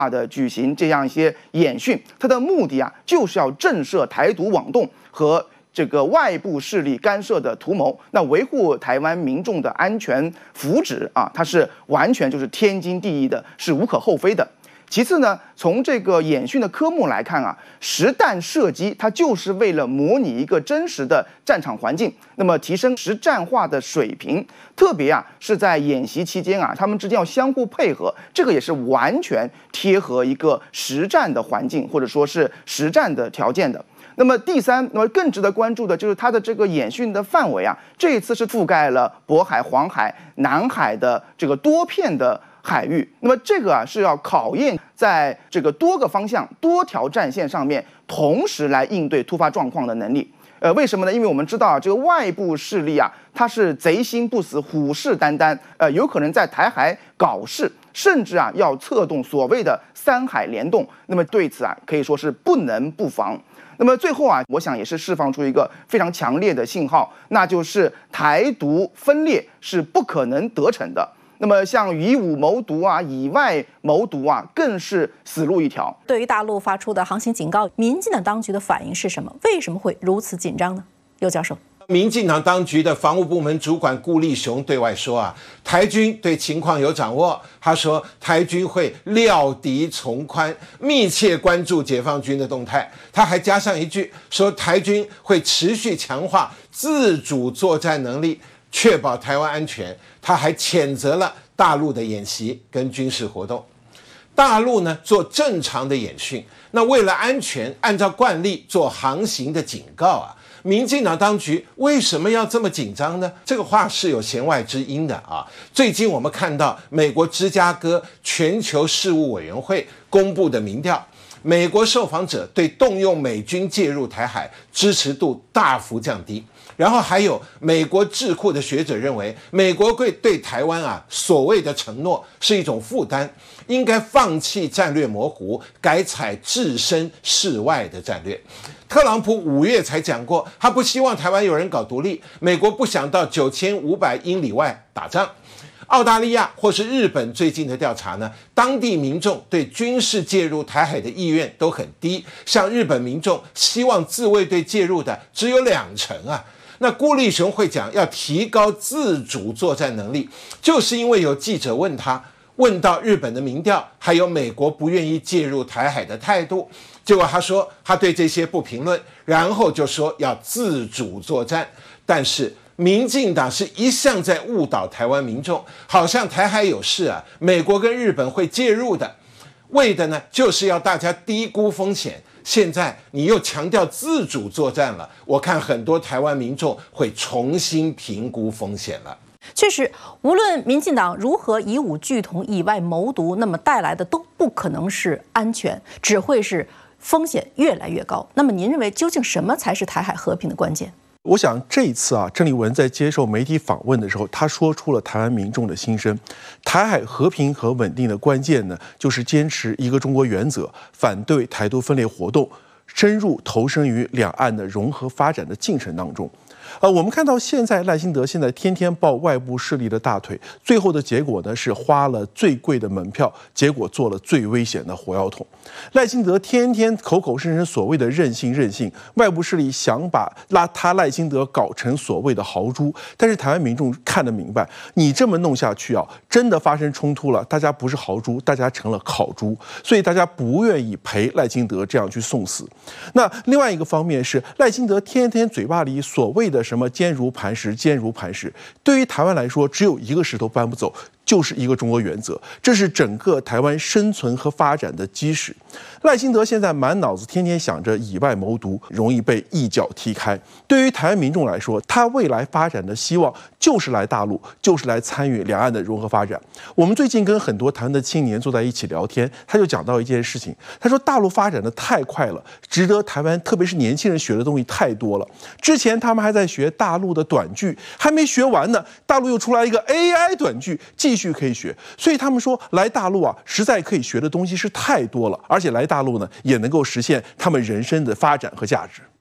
的举行这样一些演训，它的目的啊，就是要震慑台独网动和这个外部势力干涉的图谋，那维护台湾民众的安全福祉啊，它是完全就是天经地义的，是无可厚非的。其次呢，从这个演训的科目来看啊，实弹射击它就是为了模拟一个真实的战场环境，那么提升实战化的水平。特别啊是在演习期间啊，他们之间要相互配合，这个也是完全贴合一个实战的环境或者说是实战的条件的。那么第三，那么更值得关注的就是它的这个演训的范围啊，这一次是覆盖了渤海、黄海、南海的这个多片的海域。那么这个啊是要考验在这个多个方向、多条战线上面同时来应对突发状况的能力。为什么呢？因为我们知道啊，这个外部势力啊，它是贼心不死、虎视眈眈，有可能在台海搞事，甚至啊要策动所谓的三海联动。那么对此啊，可以说是不能不防。那么最后啊，我想也是释放出一个非常强烈的信号，那就是台独分裂是不可能得逞的。那么像以武谋独啊，以外谋独啊，更是死路一条。 对于大陆发出的航行警告，民进党当局的反应是什么？为什么会如此紧张呢？刘教授。 民进党当局的防务部门主管顾立雄对外说啊，台军对情况有掌握。他说，台军会料敌从宽，密切关注解放军的动态。他还加上一句说，台军会持续强化自主作战能力，确保台湾安全。他还谴责了大陆的演习跟军事活动。大陆呢做正常的演训，那为了安全，按照惯例做航行的警告啊。民进党当局为什么要这么紧张呢？这个话是有弦外之音的啊。最近我们看到美国芝加哥全球事务委员会公布的民调，美国受访者对动用美军介入台海支持度大幅降低。然后还有美国智库的学者认为，美国对台湾啊所谓的承诺是一种负担，应该放弃战略模糊，改采置身事外的战略。特朗普5月才讲过，他不希望台湾有人搞独立，美国不想到9500英里外打仗。澳大利亚或是日本最近的调查呢，当地民众对军事介入台海的意愿都很低，像日本民众希望自卫队介入的只有2%啊。那顾立雄会讲要提高自主作战能力，就是因为有记者问到日本的民调，还有美国不愿意介入台海的态度，结果他说他对这些不评论，然后就说要自主作战。但是民进党是一向在误导台湾民众，好像台海有事啊，美国跟日本会介入的，为的呢就是要大家低估风险。现在你又强调自主作战了，我看很多台湾民众会重新评估风险了。 确实，无论民进党如何以武拒统、以外谋独，那么带来的都不可能是安全，只会是风险越来越高。那么您认为究竟什么才是台海和平的关键？ 我想这一次啊，郑丽文在接受媒体访问的时候，他说出了台湾民众的心声。台海和平和稳定的关键呢，就是坚持一个中国原则，反对台独分裂活动，深入投身于两岸的融合发展的进程当中。我们看到现在赖清德现在天天抱外部势力的大腿，最后的结果呢是花了最贵的门票，结果做了最危险的火药桶。赖清德天天口口声声所谓的任性，外部势力想把赖清德搞成所谓的豪猪，但是台湾民众看得明白，你这么弄下去啊，真的发生冲突了，大家不是豪猪，大家成了烤猪，所以大家不愿意陪赖清德这样去送死。那另外一个方面是赖清德天天嘴巴里所谓的什么坚如磐石，对于台湾来说，只有一个石头搬不走，就是一个中国原则，这是整个台湾生存和发展的基石。赖清德现在满脑子天天想着以外谋独，容易被一脚踢开。对于台湾民众来说，他未来发展的希望就是来大陆，就是来参与两岸的融合发展。我们最近跟很多台湾的青年坐在一起聊天，他就讲到一件事情，他说大陆发展的太快了，值得台湾特别是年轻人学的东西太多了。之前他们还在学大陆的短剧，还没学完呢，大陆又出来一个 AI 短剧，继续可以学。所以他们说来大陆啊，实在可以学的东西是太多了，而且来大陆呢也能够实现他们人生的发展和价值。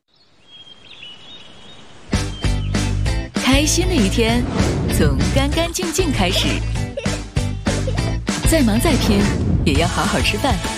开心的一天从干干净净开始，再忙再拼也要好好吃饭。